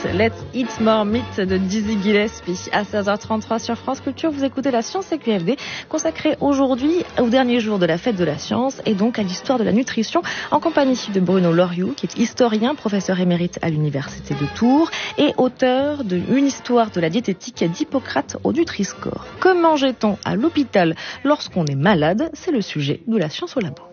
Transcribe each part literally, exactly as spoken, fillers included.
Let's Eat More Meat de Dizzy Gillespie à seize heures trente-trois sur France Culture. Vous écoutez La Science et Q F D, consacrée aujourd'hui au dernier jour de la fête de la science et donc à l'histoire de la nutrition, en compagnie de Bruno Loriou, qui est historien, professeur émérite à l'Université de Tours et auteur de Une histoire de la diététique d'Hippocrate au Nutri-Score. Que mangeait-on à l'hôpital lorsqu'on est malade? C'est le sujet de La Science au Labo.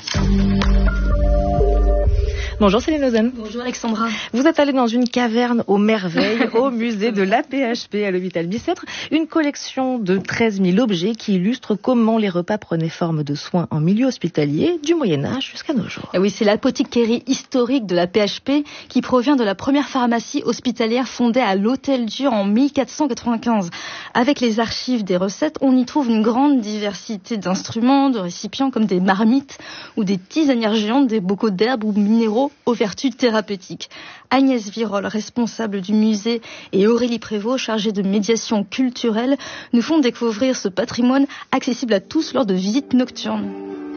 Bonjour Céline Lausanne. Bonjour Alexandra. Vous êtes allée dans une caverne aux merveilles au musée de l'A P H P à l'hôpital Bicêtre, une collection de treize mille objets qui illustrent comment les repas prenaient forme de soins en milieu hospitalier du Moyen-Âge jusqu'à nos jours. Et oui, c'est l'apothicairie historique de l'A P H P qui provient de la première pharmacie hospitalière fondée à l'Hôtel-Dieu en mille quatre cent quatre-vingt-quinze. Avec les archives des recettes, on y trouve une grande diversité d'instruments, de récipients comme des marmites ou des tisanières géantes, des bocaux d'herbes ou minéraux aux vertus thérapeutiques. Agnès Virol, responsable du musée, et Aurélie Prévost, chargée de médiation culturelle, nous font découvrir ce patrimoine accessible à tous lors de visites nocturnes.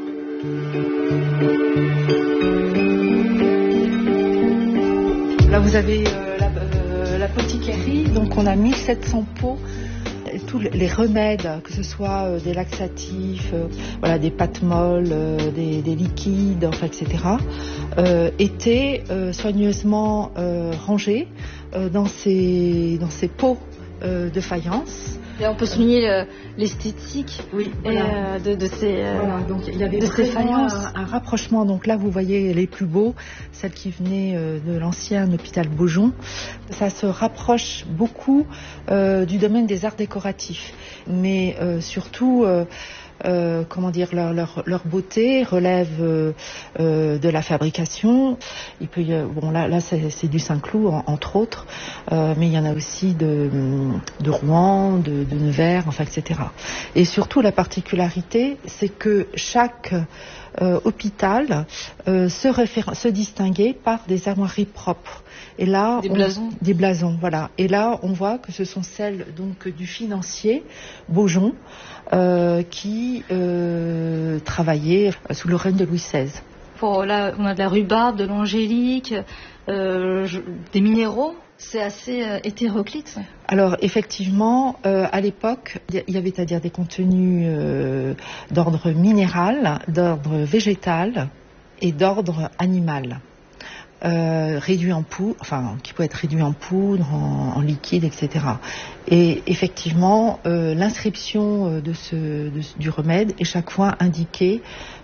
Là, vous avez euh, la, euh, l'apothicarie, donc on a mille sept cents pots. Tous les remèdes, que ce soit euh, des laxatifs, euh, voilà, des pâtes molles, euh, des, des liquides, enfin, et cetera, euh, étaient euh, soigneusement euh, rangés euh, dans ces dans ces pots euh, de faïence. Et on peut souligner le, l'esthétique oui, voilà. euh, de, de ces euh, voilà, donc il y avait de ces faïences. Un, un rapprochement. Donc là, vous voyez les plus beaux, celles qui venaient euh, de l'ancien hôpital Beaujon. Ça se rapproche beaucoup euh, du domaine des arts décoratifs, mais euh, surtout. Euh, Euh, comment dire, leur, leur, leur beauté relève euh, euh, de la fabrication. Il peut y, bon là, là c'est, c'est du Saint-Cloud en, entre autres, euh, mais il y en a aussi de, de Rouen, de, de Nevers, enfin et cetera. Et surtout la particularité, c'est que chaque euh, hôpital euh, se, référen- se distinguait par des armoiries propres. Et là, des on, blasons. Des blasons, voilà. Et là, on voit que ce sont celles donc du financier Beaujon. Euh, qui euh, travaillait sous le règne de Louis seize. Pour, là, on a de la rhubarbe, de l'angélique, euh, je, des minéraux. C'est assez euh, hétéroclite. Alors effectivement, euh, à l'époque, il y avait à dire des contenus euh, d'ordre minéral, d'ordre végétal et d'ordre animal. Euh, réduit en poudre, enfin qui peut être réduit en poudre, en, en liquide, et cetera. Et effectivement, euh, l'inscription euh, de ce, de, du remède est chaque fois indiquée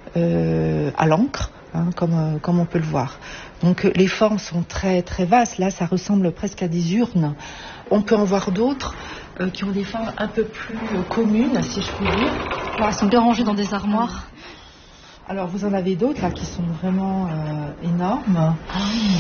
euh, à l'encre, hein, comme, euh, comme on peut le voir. Donc les formes sont très très vastes. Là, ça ressemble presque à des urnes. On peut en voir d'autres euh, qui ont des formes un peu plus euh, communes, si je puis dire. Alors, elles sont bien rangées dans des armoires. Alors vous en avez d'autres là qui sont vraiment euh, énormes. Ah.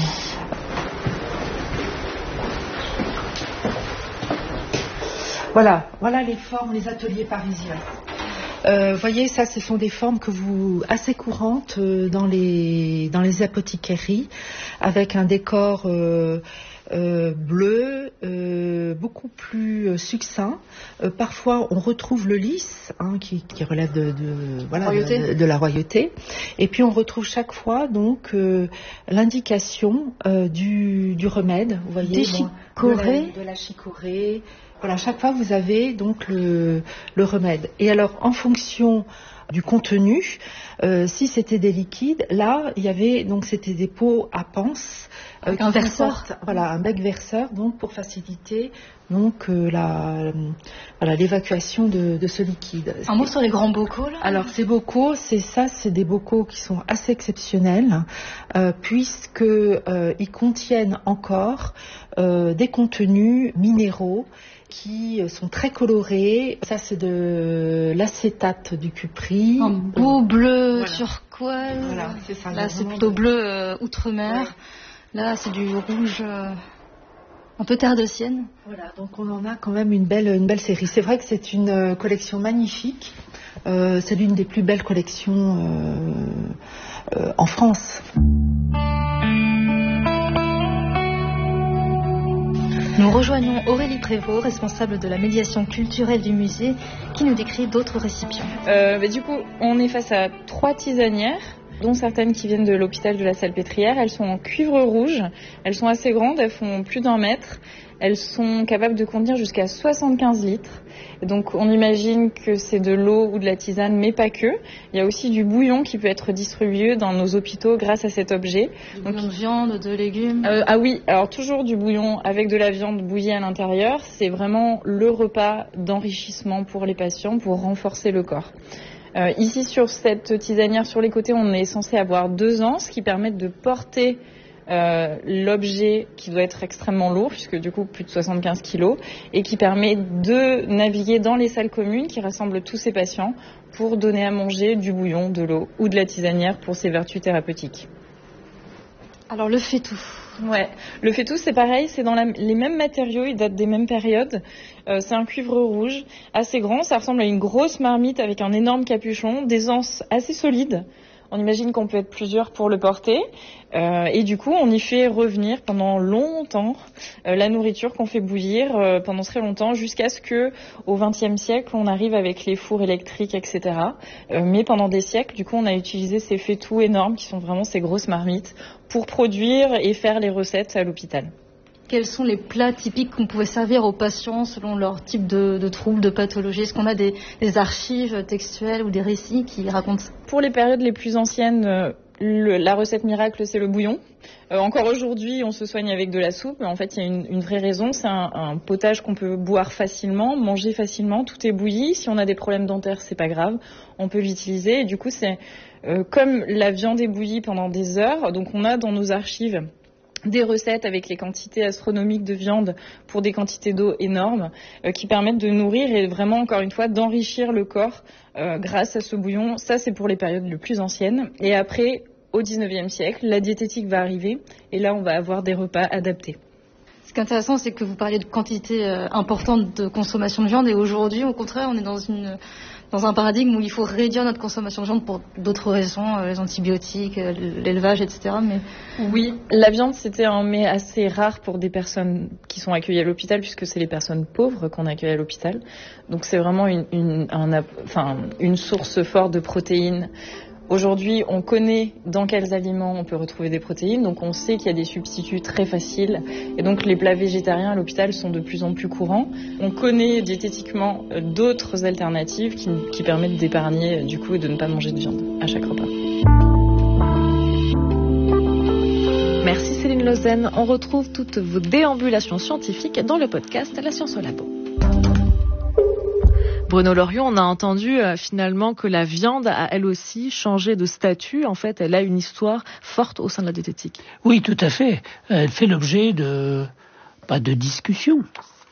Voilà, voilà les formes, les ateliers parisiens. Euh, voyez, ça, ce sont des formes que vous assez courantes euh, dans les dans les apothicaries, avec un décor euh, euh, bleu, euh, beaucoup plus euh, succinct. Euh, parfois, on retrouve le lys, hein, qui, qui relève de, de voilà de, de, de la royauté. Et puis, on retrouve chaque fois donc euh, l'indication euh, du du remède. Vous voyez, des chicorées, de la, de la chicorée. Voilà, chaque fois vous avez donc le, le remède. Et alors, en fonction du contenu, euh, si c'était des liquides, là, il y avait donc c'était des pots à panse, euh, un verseur, voilà, un bec verseur, donc pour faciliter donc euh, la voilà l'évacuation de, de ce liquide. Un mot sur les grands bocaux là. Alors ces bocaux, c'est ça, c'est des bocaux qui sont assez exceptionnels euh, puisque euh, ils contiennent encore euh, des contenus minéraux qui sont très colorés. Ça, c'est de l'acétate du cupri. Un beau bleu voilà. turquoise. Voilà, c'est ça. Là, c'est plutôt de... bleu euh, outre-mer. Ouais. Là, c'est du rouge euh, un peu terre de Sienne. Voilà, donc on en a quand même une belle, une belle série. C'est vrai que c'est une euh, collection magnifique. Euh, c'est l'une des plus belles collections euh, euh, en France. Nous rejoignons Aurélie Prévost, responsable de la médiation culturelle du musée, qui nous décrit d'autres récipients. Euh, bah, du coup, on est face à trois tisanières dont certaines qui viennent de l'hôpital de la Salpêtrière. Elles sont en cuivre rouge, elles sont assez grandes, elles font plus d'un mètre. Elles sont capables de contenir jusqu'à soixante-quinze litres. Donc on imagine que c'est de l'eau ou de la tisane, mais pas que. Il y a aussi du bouillon qui peut être distribué dans nos hôpitaux grâce à cet objet. Du bouillon de viande, de légumes euh, Ah oui, alors toujours du bouillon avec de la viande bouillie à l'intérieur. C'est vraiment le repas d'enrichissement pour les patients pour renforcer le corps. Euh, ici sur cette tisanière sur les côtés, on est censé avoir deux anses qui permettent de porter Euh, l'objet qui doit être extrêmement lourd, puisque du coup plus de soixante-quinze kilos, et qui permet de naviguer dans les salles communes qui rassemblent tous ces patients pour donner à manger du bouillon, de l'eau ou de la tisanière pour ses vertus thérapeutiques. Alors le faitout. Ouais, le faitout c'est pareil, c'est dans la, les mêmes matériaux, il date des mêmes périodes. Euh, c'est un cuivre rouge assez grand, ça ressemble à une grosse marmite avec un énorme capuchon, des anses assez solides. On imagine qu'on peut être plusieurs pour le porter euh, et du coup on y fait revenir pendant longtemps euh, la nourriture qu'on fait bouillir euh, pendant très longtemps jusqu'à ce que au vingtième siècle on arrive avec les fours électriques, et cetera. Euh, mais pendant des siècles du coup on a utilisé ces faitous énormes qui sont vraiment ces grosses marmites pour produire et faire les recettes à l'hôpital. Quels sont les plats typiques qu'on pouvait servir aux patients selon leur type de, de troubles, de pathologies? Est-ce qu'on a des, des archives textuelles ou des récits qui racontent? Pour les périodes les plus anciennes, euh, le, la recette miracle, c'est le bouillon. Euh, encore aujourd'hui, on se soigne avec de la soupe, mais en fait, il y a une, une vraie raison. C'est un, un potage qu'on peut boire facilement, manger facilement. Tout est bouilli. Si on a des problèmes dentaires, c'est pas grave. On peut l'utiliser. Et du coup, c'est euh, comme la viande est bouillie pendant des heures. Donc, on a dans nos archives des recettes avec les quantités astronomiques de viande pour des quantités d'eau énormes euh, qui permettent de nourrir et vraiment, encore une fois, d'enrichir le corps euh, grâce à ce bouillon. Ça, c'est pour les périodes les plus anciennes. Et après, au dix-neuvième siècle, la diététique va arriver et là, on va avoir des repas adaptés. Ce qui est intéressant, c'est que vous parlez de quantité euh, importante de consommation de viande et aujourd'hui, au contraire, on est dans une... dans un paradigme où il faut réduire notre consommation de viande pour d'autres raisons, euh, les antibiotiques, euh, l'élevage, et cetera. Mais oui, la viande c'était un mets assez rare pour des personnes qui sont accueillies à l'hôpital puisque c'est les personnes pauvres qu'on accueille à l'hôpital. Donc c'est vraiment une, une, un, enfin, une source forte de protéines. Aujourd'hui, on connaît dans quels aliments on peut retrouver des protéines, donc on sait qu'il y a des substituts très faciles. Et donc les plats végétariens à l'hôpital sont de plus en plus courants. On connaît diététiquement d'autres alternatives qui, qui permettent d'épargner du coup et de ne pas manger de viande à chaque repas. Merci Céline Lausanne. On retrouve toutes vos déambulations scientifiques dans le podcast La Science au Labo. Bruno Lorion, on a entendu euh, finalement que la viande a elle aussi changé de statut. En fait, elle a une histoire forte au sein de la diététique. Oui, tout à fait. Elle fait l'objet de, pas de discussions,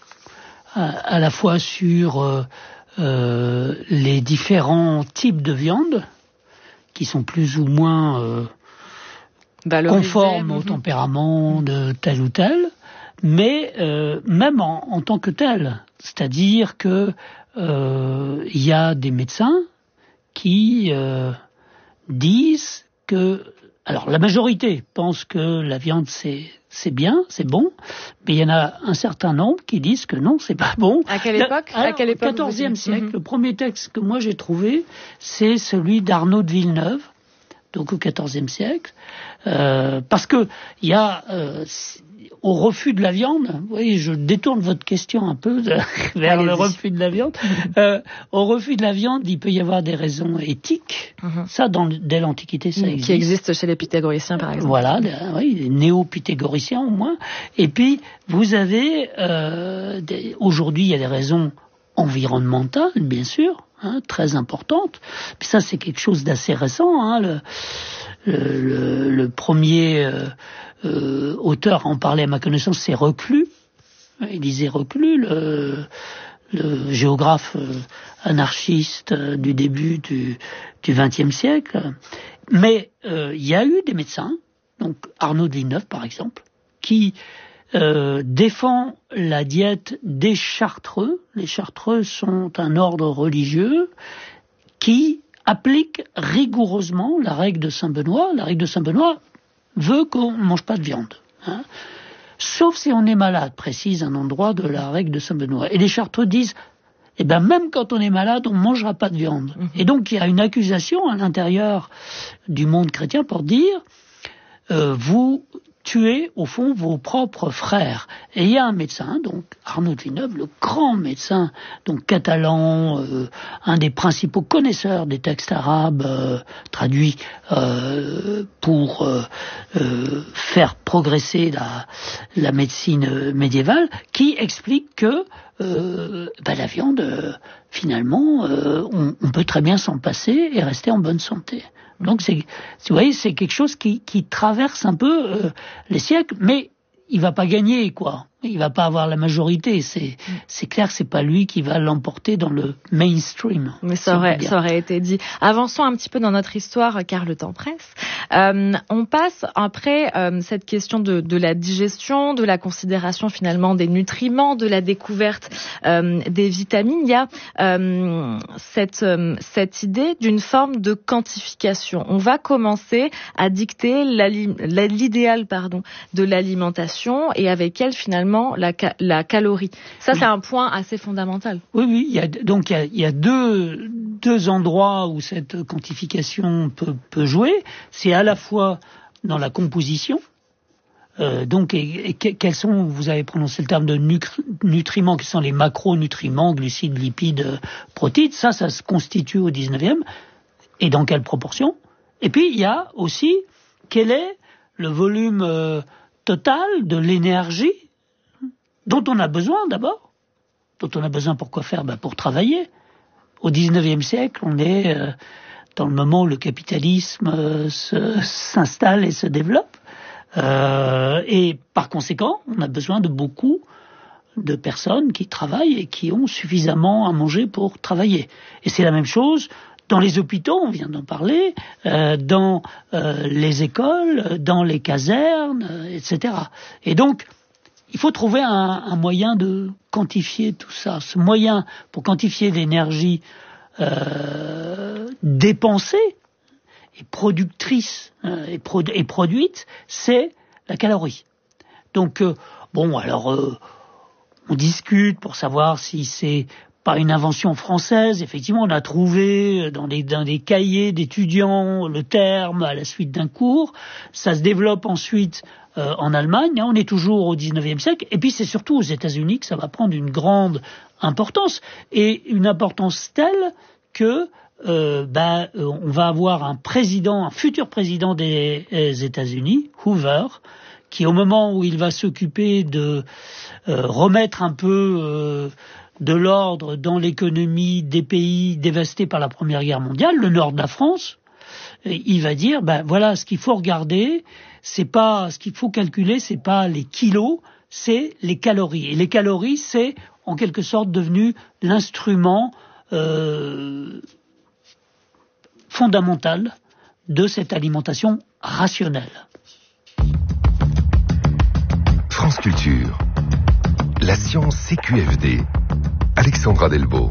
à, à la fois sur euh, euh, les différents types de viande qui sont plus ou moins euh, conformes au tempérament de tel ou tel, mais euh, même en, en tant que tel. C'est-à-dire que euh, y a des médecins qui euh, disent que, alors la majorité pense que la viande c'est c'est bien, c'est bon, mais il y en a un certain nombre qui disent que non, c'est pas bon. À quelle époque? Alors, à quelle époque? quatorzième siècle. Mm-hmm. Le premier texte que moi j'ai trouvé, c'est celui d'Arnaud de Villeneuve, donc au quatorzième siècle, euh, parce que il y a euh, au refus de la viande, oui, je détourne votre question un peu de, vers le refus de la viande. Euh, au refus de la viande, il peut y avoir des raisons éthiques. Mm-hmm. Ça, dans, dès l'Antiquité, ça existe. Qui existe chez les pythagoriciens, par exemple. Voilà, oui, les néo-pythagoriciens au moins. Et puis, vous avez, euh, des, aujourd'hui, il y a des raisons environnementales, bien sûr, hein, très importantes. Puis ça, c'est quelque chose d'assez récent. Hein, le, le, le, le premier... Euh, Euh, auteur à en parler à ma connaissance, c'est Reclus. Il disait Reclus, le, le géographe euh, anarchiste euh, du début du vingtième siècle. Mais euh, il y a eu des médecins, donc Arnaud de Villeneuve par exemple, qui euh, défend la diète des Chartreux. Les Chartreux sont un ordre religieux qui applique rigoureusement la règle de Saint-Benoît. La règle de Saint-Benoît veut qu'on ne mange pas de viande, hein, sauf si on est malade, précise un endroit de la règle de Saint-Benoît. Et les Chartreux disent, eh ben même quand on est malade, on ne mangera pas de viande. Mmh. Et donc il y a une accusation à l'intérieur du monde chrétien pour dire euh, vous tuez au fond vos propres frères. Et il y a un médecin, donc Arnaud de Villeneuve, le grand médecin, donc catalan, euh, un des principaux connaisseurs des textes arabes euh, traduits euh, pour euh, euh, faire progresser la, la médecine médiévale, qui explique que euh, bah, la viande, euh, finalement, euh, on, on peut très bien s'en passer et rester en bonne santé. Donc, c'est, vous voyez, c'est quelque chose qui, qui traverse un peu euh, les siècles, mais il va pas gagner, quoi. Il va pas avoir la majorité. C'est, c'est clair que c'est pas lui qui va l'emporter dans le mainstream. Mais ça aurait, ça aurait été dit. Avançons un petit peu dans notre histoire, car le temps presse. Euh, on passe après euh, cette question de, de la digestion, de la considération finalement des nutriments, de la découverte euh, des vitamines. Il y a euh, cette, euh, cette idée d'une forme de quantification. On va commencer à dicter l'idéal, pardon, de l'alimentation et avec elle finalement La, la calorie. Ça, c'est un point assez fondamental. Oui, oui. Il y a, donc, il y a, il y a deux, deux endroits où cette quantification peut, peut jouer. C'est à la fois dans la composition. Euh, donc, et, et quels sont, vous avez prononcé le terme de nutri- nutriments, qui sont les macronutriments, glucides, lipides, protéines. Ça, ça se constitue au dix-neuvième. Et dans quelle proportion? Et puis, il y a aussi, quel est le volume euh, total de l'énergie dont on a besoin d'abord, dont on a besoin pour quoi faire? Ben pour travailler. Au dix-neuvième siècle, on est euh, dans le moment où le capitalisme euh, se, s'installe et se développe. Euh, et par conséquent, on a besoin de beaucoup de personnes qui travaillent et qui ont suffisamment à manger pour travailler. Et c'est la même chose dans les hôpitaux, on vient d'en parler, euh, dans euh, les écoles, dans les casernes, euh, et cetera. Et donc, il faut trouver un, un moyen de quantifier tout ça. Ce moyen pour quantifier l'énergie euh, dépensée et productrice euh, et, pro- et produite, c'est la calorie. Donc, euh, bon, alors, euh, on discute pour savoir si c'est pas une invention française. Effectivement, on a trouvé dans les, dans des cahiers d'étudiants le terme à la suite d'un cours. Ça se développe ensuite Euh, en Allemagne, hein, on est toujours au dix-neuvième siècle, et puis c'est surtout aux États-Unis que ça va prendre une grande importance, et une importance telle que euh, ben, euh, on va avoir un président, un futur président des, des États-Unis, Hoover, qui au moment où il va s'occuper de euh, remettre un peu euh, de l'ordre dans l'économie des pays dévastés par la Première Guerre mondiale, le nord de la France, il va dire, ben voilà, ce qu'il faut regarder, c'est pas, ce qu'il faut calculer, c'est pas les kilos, c'est les calories. Et les calories, c'est en quelque sorte devenu l'instrument euh, fondamental de cette alimentation rationnelle. France Culture, la science C Q F D, Alexandra Delbo.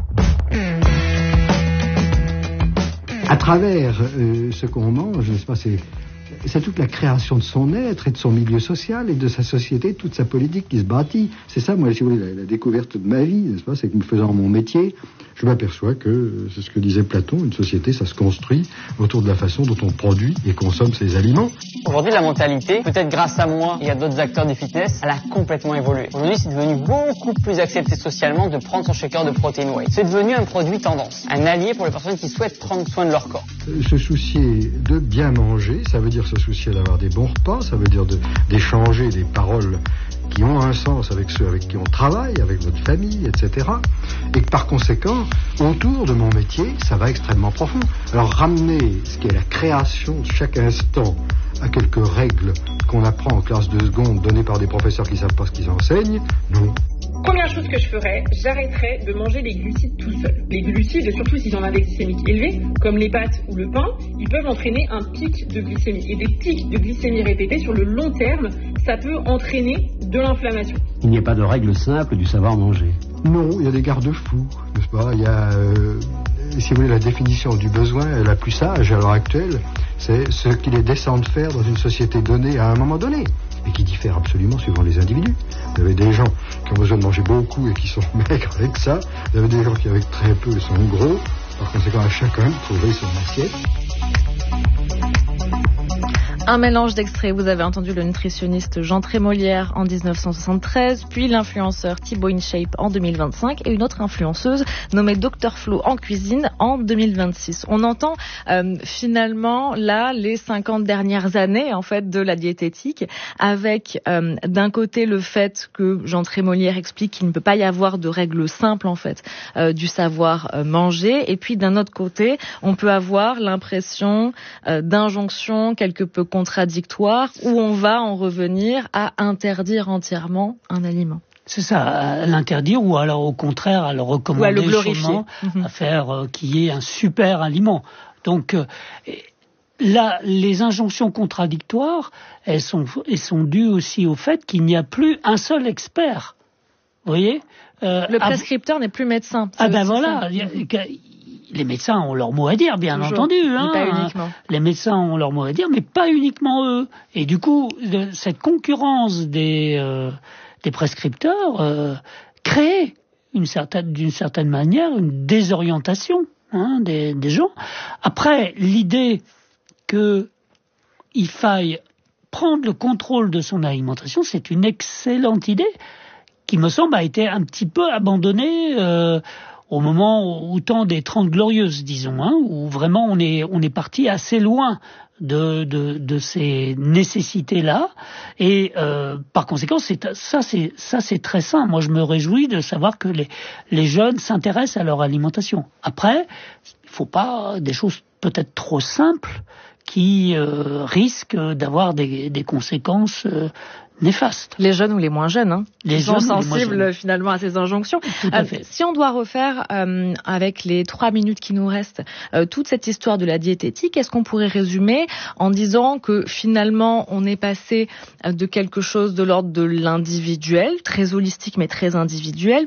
À travers euh, ce qu'on mange, n'est-ce pas, c'est, c'est toute la création de son être et de son milieu social et de sa société, toute sa politique qui se bâtit. C'est ça, moi, si vous voulez, la, la découverte de ma vie, n'est-ce pas, c'est que me faisant mon métier, je m'aperçois que, c'est ce que disait Platon, une société, ça se construit autour de la façon dont on produit et consomme ses aliments. Aujourd'hui, la mentalité, peut-être grâce à moi et à d'autres acteurs du fitness, elle a complètement évolué. Aujourd'hui, c'est devenu beaucoup plus accepté socialement de prendre son shaker de protéines whey. C'est devenu un produit tendance, un allié pour les personnes qui souhaitent prendre soin de leur corps. Se soucier de bien manger, ça veut dire se soucier d'avoir des bons repas, ça veut dire de, d'échanger des paroles qui ont un sens avec ceux avec qui on travaille, avec votre famille, et cetera. Et que par conséquent, autour de mon métier, ça va extrêmement profond. Alors ramener ce qui est la création de chaque instant à quelques règles qu'on apprend en classe de seconde données par des professeurs qui ne savent pas ce qu'ils enseignent, non. Première chose que je ferais, j'arrêterais de manger les glucides tout seul. Les glucides, surtout s'ils ont un index glycémique élevé, comme les pâtes ou le pain, ils peuvent entraîner un pic de glycémie. Et des pics de glycémie répétés sur le long terme, ça peut entraîner de l'inflammation. Il n'y a pas de règle simple du savoir manger. Non, il y a des garde-fous, n'est-ce pas? Il y a, euh, si vous voulez, la définition du besoin la plus sage à l'heure actuelle, c'est ce qu'il est décent de faire dans une société donnée à un moment donné, et qui diffère absolument suivant les individus. Vous avez des gens qui ont besoin de manger beaucoup et qui sont maigres avec ça. Vous avez des gens qui avec très peu sont gros. Par conséquent, à chacun trouver son assiette. Un mélange d'extraits. Vous avez entendu le nutritionniste Jean Trémolière en dix-neuf cent soixante-treize, puis l'influenceur Thibaut InShape en deux mille vingt-cinq et une autre influenceuse nommée docteur Flo en cuisine en deux mille vingt-six. On entend euh, finalement là les cinquante dernières années en fait de la diététique, avec euh, d'un côté le fait que Jean Trémolière explique qu'il ne peut pas y avoir de règles simples en fait euh, du savoir euh, manger, et puis d'un autre côté on peut avoir l'impression euh, d'injonctions quelque peu contradictoire où on va en revenir à interdire entièrement un aliment. C'est ça, à l'interdire ou alors au contraire à le recommander, ou à le glorifier, mmh. à faire euh, qu'il y ait un super aliment. Donc euh, là, les injonctions contradictoires, elles sont, elles sont dues aussi au fait qu'il n'y a plus un seul expert. Vous voyez euh, Le prescripteur ah, n'est plus médecin. Ah ben voilà. Les médecins ont leur mot à dire, bien Toujours. entendu. Hein. Pas uniquement. Les médecins ont leur mot à dire, mais pas uniquement eux. Et du coup, de, cette concurrence des, euh, des prescripteurs euh, crée une certaine, d'une certaine manière une désorientation hein, des, des gens. Après, l'idée qu'il faille prendre le contrôle de son alimentation, c'est une excellente idée qui me semble a été un petit peu abandonnée euh, au moment où tant des Trente Glorieuses, disons, hein, où vraiment on est on est parti assez loin de de, de ces nécessités-là, et euh, par conséquent, c'est ça c'est ça c'est très sain. Moi, je me réjouis de savoir que les les jeunes s'intéressent à leur alimentation. Après, il faut pas des choses peut-être trop simples qui euh, risquent d'avoir des des conséquences euh, néfastes. Les jeunes ou les moins jeunes, hein, les qui sont jeunes, sensibles finalement à ces injonctions. Tout à fait. Euh, si on doit refaire, euh, avec les trois minutes qui nous restent, euh, toute cette histoire de la diététique, est-ce qu'on pourrait résumer en disant que finalement on est passé de quelque chose de l'ordre de l'individuel, très holistique mais très individuel,